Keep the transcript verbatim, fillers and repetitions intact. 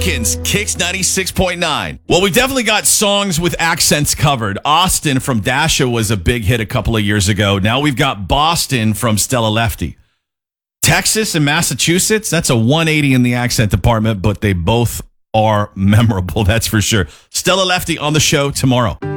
Jenkins, Kicks ninety-six point nine. Well, we've definitely got songs with accents covered. Austin from Dasha was a big hit a couple of years ago. Now we've got Boston from Stella Lefty. Texas and Massachusetts, that's a one eighty in the accent department, but they both are memorable, that's for sure. Stella Lefty on the show tomorrow.